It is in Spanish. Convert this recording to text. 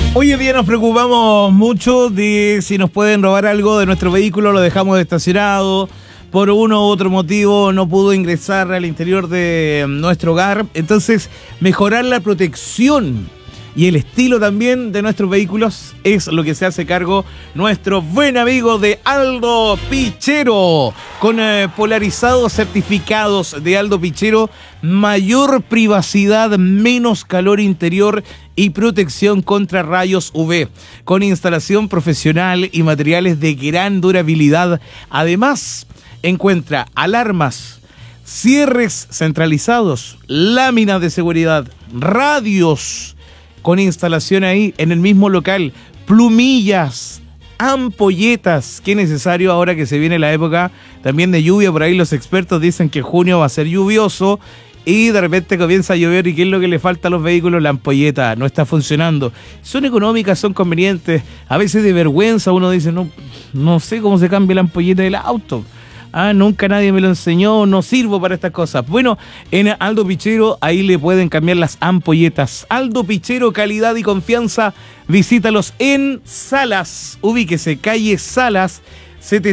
Hoy en día nos preocupamos mucho de si nos pueden robar algo de nuestro vehículo, lo dejamos estacionado, por uno u otro motivo no pudo ingresar al interior de nuestro hogar. Entonces, mejorar la protección y el estilo también de nuestros vehículos es lo que se hace cargo nuestro buen amigo de Aldo Pichero, con polarizados certificados de Aldo Pichero, mayor privacidad, menos calor interior y protección contra rayos UV, con instalación profesional y materiales de gran durabilidad. Además, encuentra alarmas, cierres centralizados, láminas de seguridad, radios con instalación ahí en el mismo local, plumillas, ampolletas. Qué necesario ahora que se viene la época también de lluvia. Por ahí los expertos dicen que junio va a ser lluvioso y de repente comienza a llover. ¿Y qué es lo que le falta a los vehículos? La ampolleta no está funcionando. Son económicas, son convenientes. A veces de vergüenza uno dice, no sé cómo se cambia la ampolleta del auto. Nunca nadie me lo enseñó, no sirvo para estas cosas. Bueno, en Aldo Pichero, ahí le pueden cambiar las ampolletas. Aldo Pichero, calidad y confianza. Visítalos en Salas. Ubíquese, calle Salas,